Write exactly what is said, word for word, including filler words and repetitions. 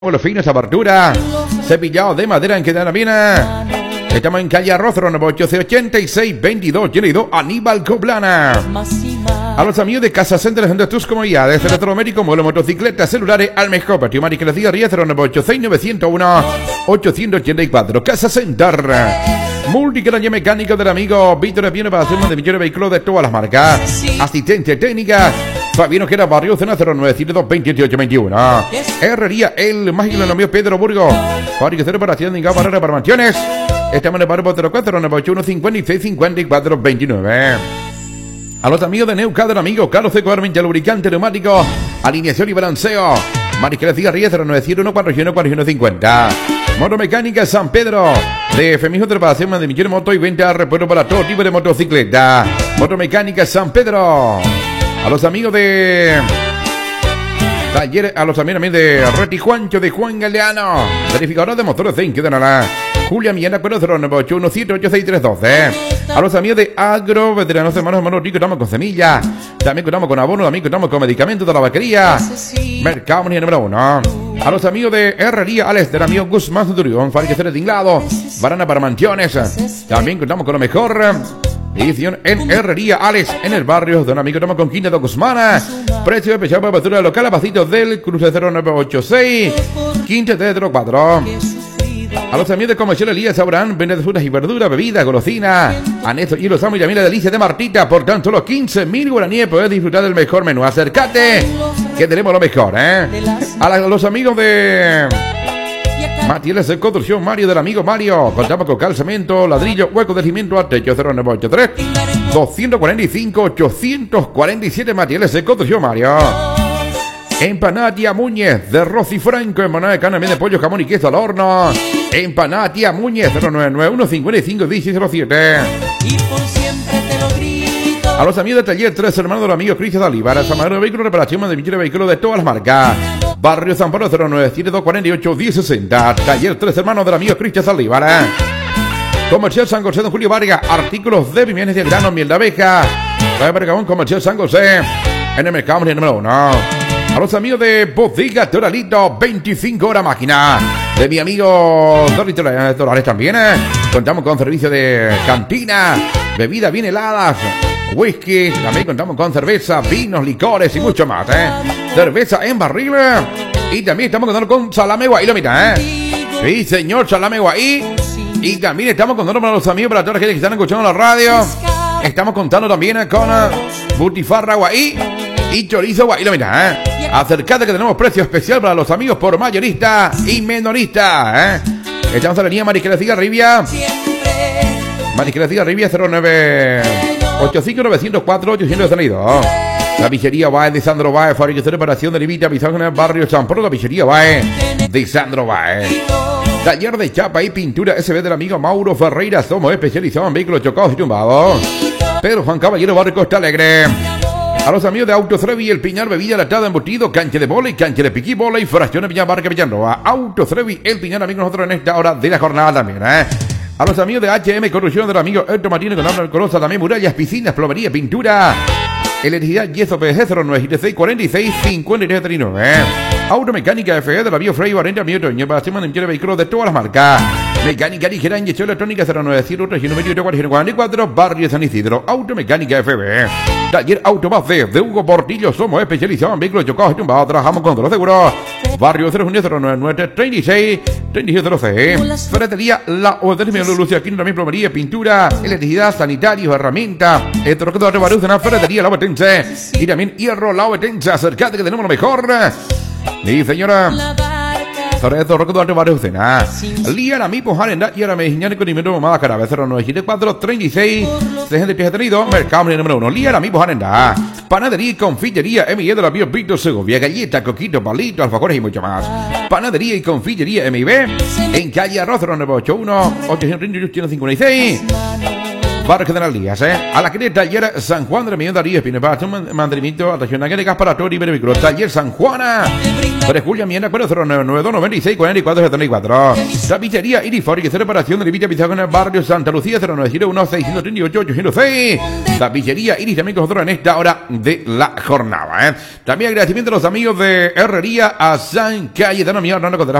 Los finos apertura, cepillado de madera en Quedanavina. Estamos en calle Arroz, número ocho ochenta y seis veintidós, Llenido, Aníbal Coblana. A los amigos de Casa Center de tus comodidades, electromédico, modelo motocicletas, celulares, al mejor patio, Mari Crecía Ríez, número ocho seis nueve cero uno ocho ocho cuatro. Casa Center. Multicráneo mecánico del amigo Víctor Espione para hacer un de millones de vehículos de todas las marcas. Asistencia técnica. Fabiano Quera Barrio, Cena cero nueve siete dos veintiocho veintiuno. Herrería El Mágico del amigo Pedro Burgo. Fábrica cero para Ciudad de Inglaterra, Barrera para Mansiones. Estamos en el barrio cero cuatro nueve ocho uno cincuenta y seis cincuenta y cuatro veintinueve. A los amigos de Neuca del amigo Carlos Seco Armincha, lubricante neumático, alineación y balanceo. Marisquera Cigarrillas cero nueve siete uno cuatro uno cuatro uno cincuenta. Motomecánica San Pedro. De Femijo de reparación de millones de motos y venta repuesto para todo tipo de motocicleta. Motomecánica San Pedro. A los amigos de Taller, a los amigos de Reti Juancho de Juan Galeano, verificador de motores de Inquedanala. Julia Millana cero nueve ocho uno siete ocho seis tres uno dos. A los amigos de Agro, veteranos hermanos hermanos ricos, contamos con semilla. También contamos con abono, también contamos con medicamentos de la vaquería. Mercado número uno. A los amigos de Herrería Alex, del amigo Guzmán Centurión, fábrica de tinglado, barana para mansiones. También contamos con lo mejor. Edición en Herrería Alex, en el barrio de un amigo Toma con Quinta de Guzmana. Precio especial para apertura local a pasitos del cruce cero nueve ocho seis Quinta de cuatro. A los amigos de Comercial Elías Abraham, vende de frutas y verduras, bebidas, golosina, anexos y los amos y también la delicia de Martita. Por tan solo quince mil guaraníes podés disfrutar del mejor menú. Acércate, que tenemos lo mejor, ¿eh? A, la, a los amigos de Materiales de Construcción Mario, del amigo Mario. Contamos con calzamiento, ladrillo, hueco de cimiento a techo cero nueve ocho tres dos cuatro cinco ocho cuatro siete. Materiales de Construcción Mario. Empanada Tía Muñez de Rosy Franco, empanada de carne de pollo, jamón y queso al horno. Empanada Tía Muñez cero nueve nueve uno cinco cinco uno cero cero siete. A los amigos de Taller Tres Hermanos del amigo Cristian Olivar, Samadero de Vehículos, reparación de millones de vehículos de todas las marcas. Barrio San Pablo cero nueve siete dos cuatro ocho uno cero seis cero. Taller Tres Hermanos del amigo Cristian Olivar. Comercial San José de Julio Vargas, artículos de pimientos de grano, miel de abeja. Bergamo, Comercial San José, en el mercado número uno. A los amigos de Bodega Toralito, veinticinco horas máquina. De mi amigo Dorito Torales también. ¿eh? Contamos con servicio de cantina, bebidas bien heladas, whisky. También contamos con cerveza, vinos, licores y mucho más. ¿eh? Cerveza en barril. Y también estamos contando con salame guay. Lo mira, ¿eh? Sí, señor, salame guay. Y también estamos contando para los amigos, para toda la gente que están escuchando la radio. Estamos contando también con butifarra guay y chorizo guay. Lo mira, ¿eh? Acercate que tenemos precio especial para los amigos por mayorista y menorista, ¿eh? Estamos a la línea Marisquera Cigarribia. Marisquera Cigarribia cero nueve ocho cinco nueve cero cuatro ocho cero cero salido. La pizzería Bae de Sandro Bae, fábrica de reparación de Levita, pisado en el barrio San Pedro. La pizzería Bae de Sandro Bae. Taller de chapa y pintura S B del amigo Mauro Ferreira. Somos especializados en vehículos chocados y tumbados. Pedro Juan Caballero, barrio Costa Alegre. A los amigos de Autotrevi, El Piñar, bebida latada, embutido, cancha de bola y cancha de piqui bola y fracción de Piñar, Barca Villanroa. Autotrevi, El Piñar, amigos nosotros en esta hora de la jornada también, ¿eh? A los amigos de H M Corrupción, del amigo Héctor Martínez, con Álvaro Colosa, también murallas, piscinas, plomería, pintura, electricidad, yeso, P C cero nueve siete seis cuatro seis cinco tres tres nueve. Automecánica F E de la Bio Frey, Varenta, Mío Toño, para hacer mantener vehículos de todas las marcas. Mecánica ligera, inyección electrónica cero nueve cero tres nueve cuatro cuatro cuatro, Barrio San Isidro. Automecánica F B. Taller Autobase de Hugo Portillo, somos especializados en vehículos chocados y tumbados, trabajamos con todos los seguros. Barrio cero uno cero nueve nueve treinta y seis treinta y seis cero seis. Ferretería La Odetermia Lucia, aquí también plomería, pintura, electricidad, sanitarios, herramientas. Esto de Baruz, una ferretería La Obetense. Y también Hierro La Obetense, acercate que tenemos lo mejor. Sí, señora. Sobre esto, Roque Duarte Barrio Cena. Liana mi pojarenda y ahora me dijeron con el número más cara. cero nueve siete cuatro treinta y seis sesenta y tres tenido. Mercado número uno. Liana mi pojarenda. Panadería y confitería M I B de la Bio Víctor Segovia. Galleta, coquito, palito, alfajores y mucho más. Panadería y confitería M I B en calle Arroz cero nueve ocho uno ocho cinco uno seis. Barrio General Díaz, ¿eh? A la calle Taller San Juan de la Millón de Darío Espinapacho, mantenimiento, atención a que gas para todo y vehículos. Taller San Juana. Tres Julia Miena, cuatro cero nueve nueve dos noventa y seis cuarenta y cuatro setenta y cuatro. Tapicería Irifori, que hace reparación de limita pizarra en el barrio Santa Lucía, cero nueve cero uno seis tres ocho ocho cero seis. Tapicería Iris también con nosotros en esta hora de la jornada, ¿eh? También agradecimiento a los amigos de Herrería a San Cayetano, mi Hernando Contreras.